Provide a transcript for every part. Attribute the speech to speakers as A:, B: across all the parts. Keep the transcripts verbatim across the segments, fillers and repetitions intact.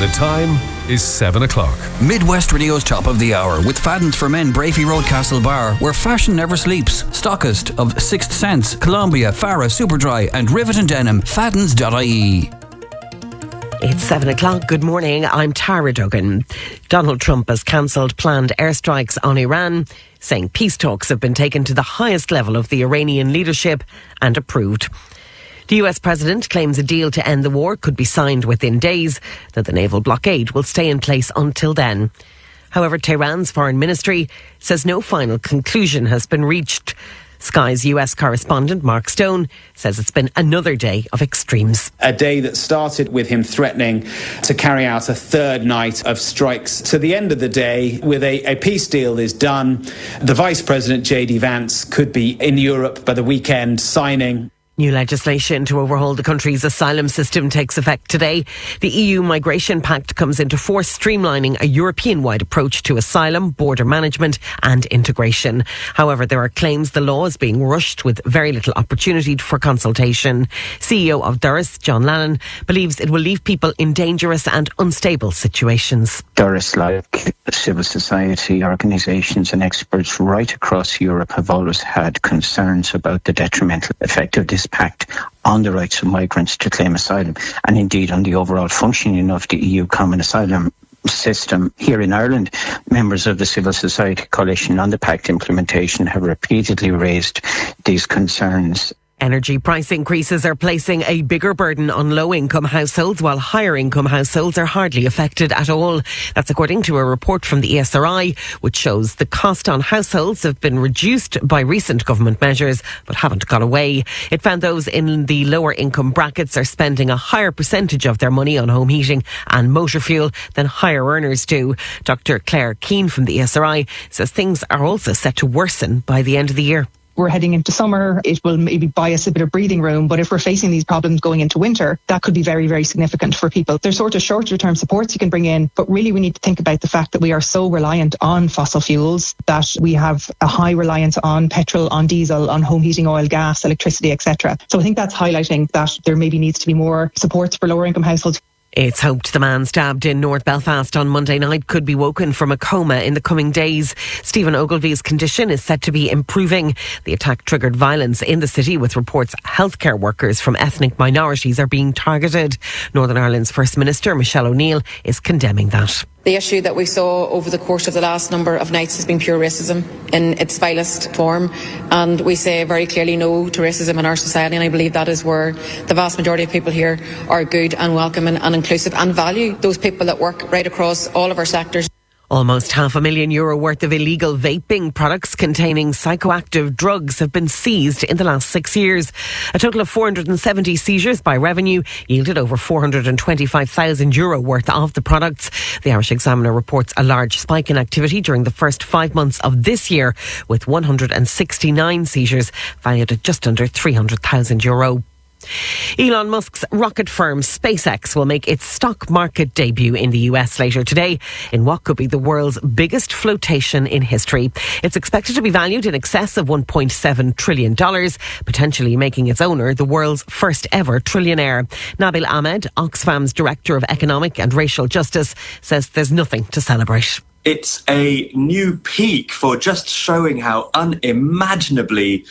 A: The time is seven o'clock.
B: Midwest Radio's Top of the Hour with Fadden's for Men, Brafey Road, Castlebar, where fashion never sleeps. Stockist of Sixth Sense, Columbia, Farah, Superdry and Rivet and Denim. Faddens dot I E.
C: It's seven o'clock. Good morning. I'm Tara Duggan. Donald Trump has cancelled planned airstrikes on Iran, saying peace talks have been taken to the highest level of the Iranian leadership and approved. The U S president claims a deal to end the war could be signed within days, that the naval blockade will stay in place until then. However, Tehran's foreign ministry says no final conclusion has been reached. Sky's U S correspondent Mark Stone says it's been another day of extremes.
D: A day that started with him threatening to carry out a third night of strikes. To the end of the day, with a, a peace deal is done, the Vice President J D Vance could be in Europe by the weekend signing.
C: New legislation to overhaul the country's asylum system takes effect today. The E U Migration Pact comes into force, streamlining a European-wide approach to asylum, border management and integration. However, there are claims the law is being rushed with very little opportunity for consultation. C E O of Doris, John Lannon, believes it will leave people in dangerous and unstable situations.
E: Doris, like civil society organisations and experts right across Europe, have always had concerns about the detrimental effect of this pact on the rights of migrants to claim asylum, and indeed on the overall functioning of the E U common asylum system. Here in Ireland, members of the Civil Society Coalition on the pact implementation have repeatedly raised these concerns.
C: Energy price increases are placing a bigger burden on low-income households, while higher-income households are hardly affected at all. That's according to a report from the E S R I, which shows the cost on households have been reduced by recent government measures, but haven't gone away. It found those in the lower-income brackets are spending a higher percentage of their money on home heating and motor fuel than higher earners do. Doctor Claire Keane from the E S R I says things are also set to worsen by the end of the year.
F: We're heading into summer. It will maybe buy us a bit of breathing room. But if we're facing these problems going into winter, that could be very, very significant for people. There's sort of shorter term supports you can bring in. But really, we need to think about the fact that we are so reliant on fossil fuels, that we have a high reliance on petrol, on diesel, on home heating oil, gas, electricity, et cetera. So I think that's highlighting that there maybe needs to be more supports for lower income households.
C: It's hoped the man stabbed in North Belfast on Monday night could be woken from a coma in the coming days. Stephen Ogilvy's condition is set to be improving. The attack triggered violence in the city, with reports healthcare workers from ethnic minorities are being targeted. Northern Ireland's First Minister, Michelle O'Neill, is condemning that.
G: The issue that we saw over the course of the last number of nights has been pure racism in its vilest form, and we say very clearly no to racism in our society, and I believe that is where the vast majority of people here are good and welcoming and inclusive and value those people that work right across all of our sectors.
C: Almost half a million euro worth of illegal vaping products containing psychoactive drugs have been seized in the last six years. A total of four hundred seventy seizures by Revenue yielded over four hundred twenty-five thousand euro worth of the products. The Irish Examiner reports a large spike in activity during the first five months of this year, with one hundred sixty-nine seizures valued at just under three hundred thousand euro. Elon Musk's rocket firm SpaceX will make its stock market debut in the U S later today in what could be the world's biggest flotation in history. It's expected to be valued in excess of one point seven trillion dollars, potentially making its owner the world's first ever trillionaire. Nabil Ahmed, Oxfam's Director of Economic and Racial Justice, says there's nothing to celebrate.
H: It's a new peak for just showing how unimaginably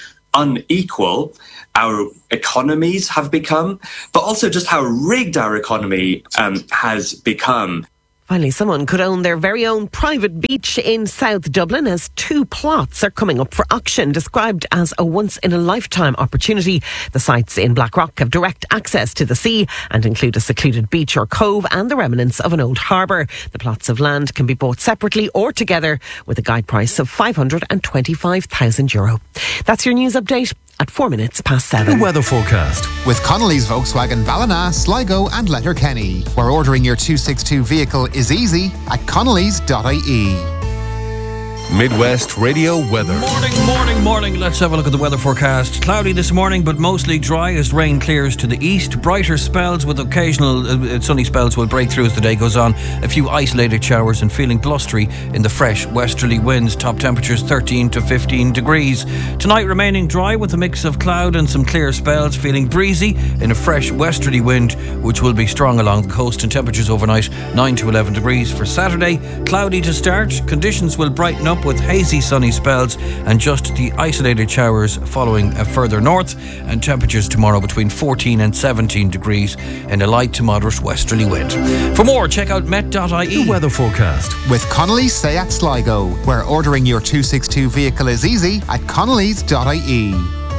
H: unequal our economies have become, but also just how rigged our economy um, has become.
C: Finally, someone could own their very own private beach in South Dublin, as two plots are coming up for auction. Described as a once-in-a-lifetime opportunity, the sites in Blackrock have direct access to the sea and include a secluded beach or cove and the remnants of an old harbour. The plots of land can be bought separately or together, with a guide price of five hundred twenty-five thousand euro. That's your news update at four minutes past seven.
A: The weather forecast
I: with Connolly's Volkswagen Ballina, Sligo and Letterkenny, where ordering your two sixty-two vehicle is easy at connellys dot I E.
A: Midwest Radio Weather.
B: Morning, morning, morning. Let's have a look at the weather forecast. Cloudy this morning, but mostly dry as rain clears to the east. Brighter spells with occasional uh, sunny spells will break through as the day goes on. A few isolated showers and feeling blustery in the fresh westerly winds. Top temperatures thirteen to fifteen degrees. Tonight remaining dry with a mix of cloud and some clear spells. Feeling breezy in a fresh westerly wind, which will be strong along the coast. And temperatures overnight nine to eleven degrees. For Saturday, cloudy to start. Conditions will brighten up with hazy sunny spells and just the isolated showers following uh, further north, and temperatures tomorrow between fourteen and seventeen degrees in a light to moderate westerly wind. For more, check out met dot I E.
A: The weather forecast
I: with Connolly's Seat Sligo, where ordering your two sixty-two vehicle is easy at connellys dot I E.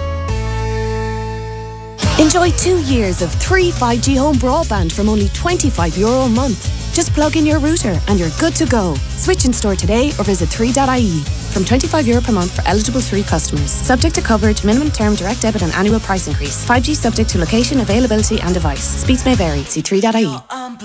J: Enjoy two years of three five G home broadband from only twenty-five euro a month. Just plug in your router and you're good to go. Switch in store today or visit three dot I E. From twenty-five euro per month for eligible three customers. Subject to coverage, minimum term, direct debit and annual price increase. five G subject to location, availability and device. Speeds may vary. See three dot I E.